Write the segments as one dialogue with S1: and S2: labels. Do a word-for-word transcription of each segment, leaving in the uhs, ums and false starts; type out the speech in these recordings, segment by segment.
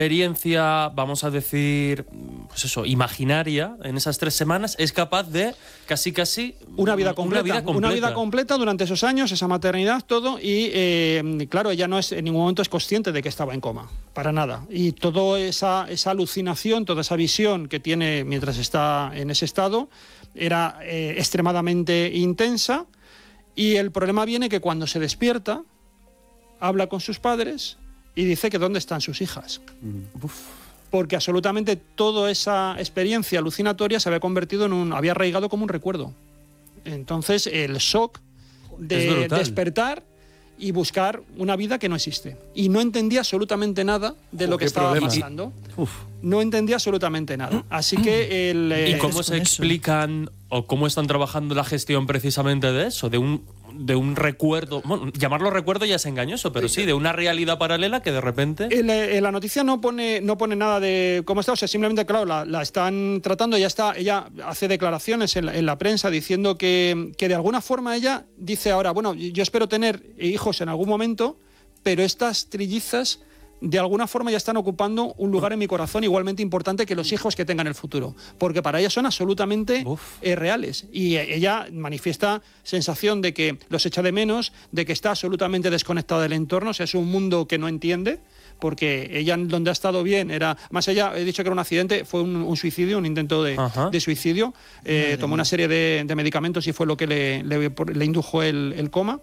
S1: experiencia, vamos a decir, pues eso, imaginaria, en esas tres semanas, es capaz de casi casi...
S2: Una vida completa,
S1: una vida completa,
S2: una vida completa durante esos años, esa maternidad, todo, y eh, claro, ella no es en ningún momento es consciente de que estaba en coma, para nada. Y toda esa, esa alucinación, toda esa visión que tiene mientras está en ese estado, era eh, extremadamente intensa, y el problema viene que cuando se despierta, habla con sus padres y dice que dónde están sus hijas. Mm. Uf. Porque absolutamente toda esa experiencia alucinatoria se había convertido en un... había arraigado como un recuerdo. Entonces, el shock de despertar y buscar una vida que no existe. Y no entendía absolutamente nada de lo que estaba problema. pasando. Uf. No entendía absolutamente nada. Así que... El,
S1: ¿Y cómo se explican o cómo están trabajando la gestión precisamente de eso? De un... de un recuerdo, bueno, llamarlo recuerdo ya es engañoso, pero sí, de una realidad paralela que de repente...
S2: En la, en la noticia no pone, no pone nada de cómo está, o sea, simplemente, claro, la, la están tratando, ya está, ella hace declaraciones en la, en la prensa diciendo que, que de alguna forma ella dice ahora, bueno, yo espero tener hijos en algún momento, pero estas trillizas de alguna forma ya están ocupando un lugar en mi corazón igualmente importante que los hijos que tengan en el futuro, porque para ella son absolutamente eh, reales, y ella manifiesta sensación de que los echa de menos, de que está absolutamente desconectada del entorno, o sea, es un mundo que no entiende, porque ella donde ha estado bien era, más allá, he dicho que era un accidente, fue un, un suicidio, un intento de, de suicidio, eh, tomó una serie de, de medicamentos y fue lo que le, le, le indujo el, el coma.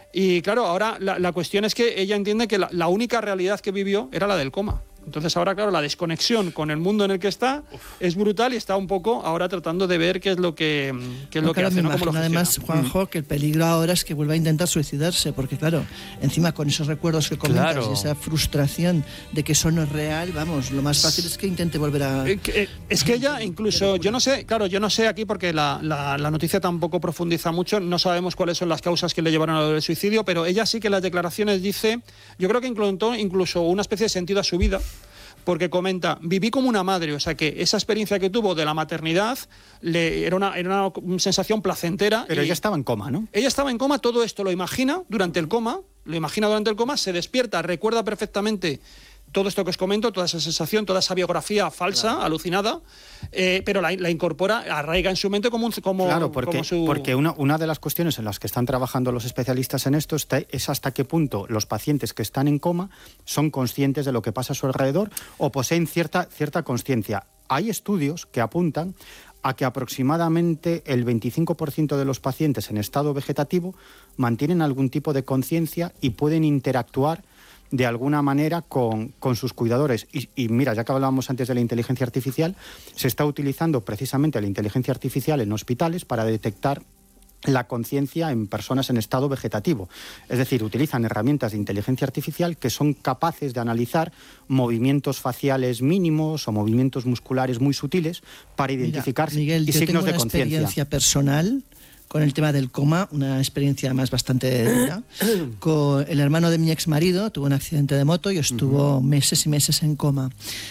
S2: Y claro, ahora la, la cuestión es que ella entiende que la, la única realidad que vivió era la del coma. Entonces ahora, claro, la desconexión con el mundo en el que está Uf. es brutal, y está un poco ahora tratando de ver qué es lo que, qué es
S3: no,
S2: lo
S3: claro,
S2: que hace, ¿no?
S3: Imagino, además, Juanjo, mm. que el peligro ahora es que vuelva a intentar suicidarse, porque claro, encima con esos recuerdos que comentas claro. y esa frustración de que eso no es real, vamos, lo más fácil es que intente volver a...
S2: Es que ella incluso, yo no sé, claro, yo no sé aquí porque la, la, la noticia tampoco profundiza mucho, no sabemos cuáles son las causas que le llevaron al suicidio, pero ella sí que en las declaraciones dice, yo creo que incluyó incluso una especie de sentido a su vida, porque comenta, viví como una madre, o sea que esa experiencia que tuvo de la maternidad le, era, una, era una sensación placentera.
S4: Pero ella estaba en coma, ¿no?
S2: Ella estaba en coma, todo esto lo imagina durante el coma, lo imagina durante el coma, se despierta, recuerda perfectamente todo esto que os comento, toda esa sensación, toda esa biografía falsa, claro. alucinada, eh, pero la, la incorpora, arraiga en su mente como un... Como,
S4: claro, porque,
S2: como su...
S4: porque una, una de las cuestiones en las que están trabajando los especialistas en esto está, es hasta qué punto los pacientes que están en coma son conscientes de lo que pasa a su alrededor o poseen cierta, cierta consciencia. Hay estudios que apuntan a que aproximadamente el veinticinco por ciento de los pacientes en estado vegetativo mantienen algún tipo de conciencia y pueden interactuar de alguna manera con, con sus cuidadores. Y, y mira, ya que hablábamos antes de la inteligencia artificial, se está utilizando precisamente la inteligencia artificial en hospitales para detectar la conciencia en personas en estado vegetativo. Es decir, utilizan herramientas de inteligencia artificial que son capaces de analizar movimientos faciales mínimos o movimientos musculares muy sutiles para identificar
S3: Mira, Miguel,
S4: y signos de conciencia.
S3: Yo tengo una experiencia personal con el tema del coma, una experiencia además bastante dura. Con el hermano de mi ex marido tuvo un accidente de moto y estuvo uh-huh. meses y meses en coma.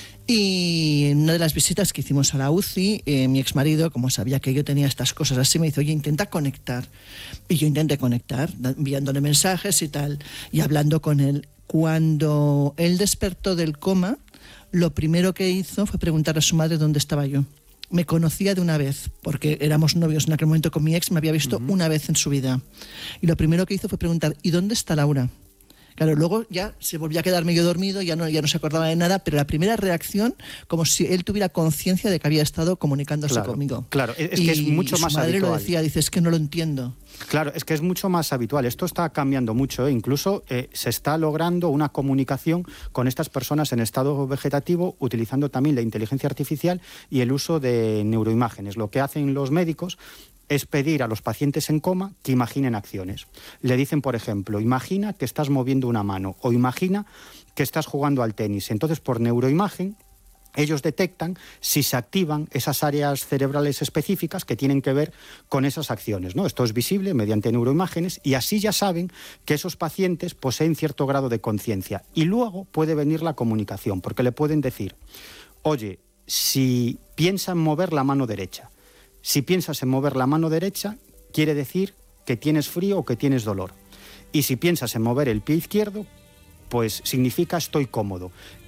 S3: Y en una de las visitas que hicimos a la U C I, eh, mi ex marido, como sabía que yo tenía estas cosas así, me dice, oye, intenta conectar. Y yo intenté conectar, enviándole mensajes y tal, y hablando con él. Cuando él despertó del coma, lo primero que hizo fue preguntar a su madre dónde estaba yo. Me conocía de una vez, porque éramos novios en aquel momento con mi ex, me había visto uh-huh. una vez en su vida. Y lo primero que hizo fue preguntar, ¿y dónde está Laura? Claro, luego ya se volvió a quedar medio dormido, ya no, ya no se acordaba de nada, pero la primera reacción, como si él tuviera conciencia de que había estado comunicándose
S4: claro,
S3: conmigo.
S4: Claro, es
S3: y
S4: que es mucho más
S3: su madre
S4: habitual.
S3: Lo decía, dice, es que no lo entiendo.
S4: Claro, es que es mucho más habitual. Esto está cambiando mucho, ¿eh? Incluso eh, se está logrando una comunicación con estas personas en estado vegetativo utilizando también la inteligencia artificial y el uso de neuroimágenes. Lo que hacen los médicos es pedir a los pacientes en coma que imaginen acciones. Le dicen, por ejemplo, imagina que estás moviendo una mano o imagina que estás jugando al tenis. Entonces, por neuroimagen, ellos detectan si se activan esas áreas cerebrales específicas que tienen que ver con esas acciones, ¿no? Esto es visible mediante neuroimágenes y así ya saben que esos pacientes poseen cierto grado de conciencia. Y luego puede venir la comunicación, porque le pueden decir, oye, si piensa en mover la mano derecha, si piensas en mover la mano derecha, quiere decir que tienes frío o que tienes dolor. Y si piensas en mover el pie izquierdo, pues significa estoy cómodo.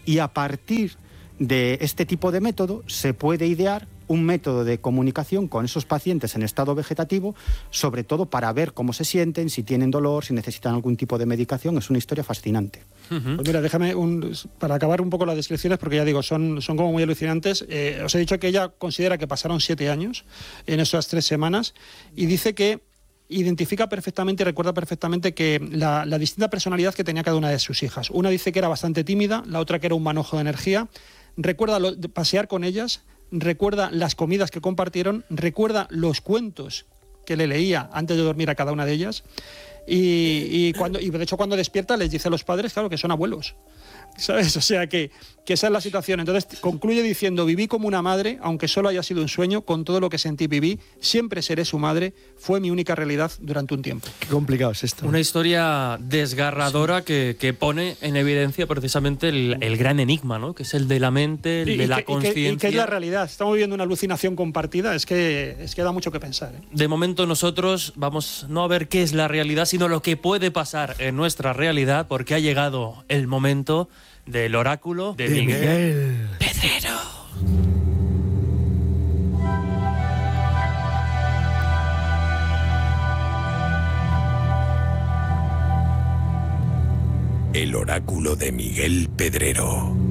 S4: y a partir de este tipo de método se puede idear un método de comunicación con esos pacientes en estado vegetativo, sobre todo para ver cómo se sienten, si tienen dolor, si necesitan algún tipo de medicación. Es una historia fascinante.
S2: Uh-huh. Pues mira, déjame, un, para acabar un poco las descripciones, porque ya digo, son, son como muy alucinantes. Eh, os he dicho que ella considera que pasaron siete años en esas tres semanas y dice que identifica perfectamente y recuerda perfectamente que la, la distinta personalidad que tenía cada una de sus hijas. Una dice que era bastante tímida, la otra que era un manojo de energía. Recuerda lo, de pasear con ellas, recuerda las comidas que compartieron, recuerda los cuentos que le leía antes de dormir a cada una de ellas y, y, cuando, y de hecho cuando despierta les dice a los padres, claro, que son abuelos, ¿sabes? O sea que, que esa es la situación. Entonces concluye diciendo: viví como una madre, aunque solo haya sido un sueño, con todo lo que sentí viví, siempre seré su madre, fue mi única realidad durante un tiempo.
S5: Qué complicado es esto.
S1: Una historia desgarradora sí. que, que pone en evidencia precisamente el, el gran enigma, ¿no? Que es el de la mente, el
S2: y,
S1: de
S2: y
S1: la
S2: que,
S1: conciencia.
S2: Y, que es la realidad. Estamos viviendo una alucinación compartida, es que, es que da mucho que pensar, ¿eh?
S1: De momento nosotros vamos no a ver qué es la realidad, sino lo que puede pasar en nuestra realidad, porque ha llegado el momento del oráculo de, de Miguel, Miguel Pedrero.
S6: El oráculo de Miguel Pedrero.